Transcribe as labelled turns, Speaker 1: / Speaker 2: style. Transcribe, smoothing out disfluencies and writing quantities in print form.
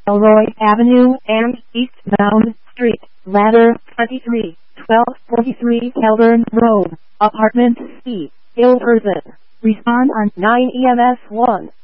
Speaker 1: Elroy Avenue and Eastbound Street, ladder 23, 1243 Kelburn Road, Apartment C, Hilversum. Respond on 9 EMS 1.